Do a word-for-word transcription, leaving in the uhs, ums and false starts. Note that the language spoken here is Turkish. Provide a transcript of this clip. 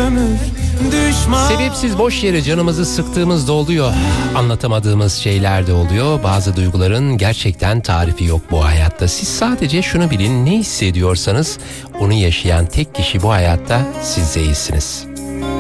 ömür düşman. Sebepsiz boş yere canımızı sıktığımız da oluyor. Anlatamadığımız şeyler de oluyor. Bazı duyguların gerçekten tarifi yok bu hayatta. Siz sadece şunu bilin, ne hissediyorsanız onu yaşayan tek kişi bu hayatta siz değilsiniz.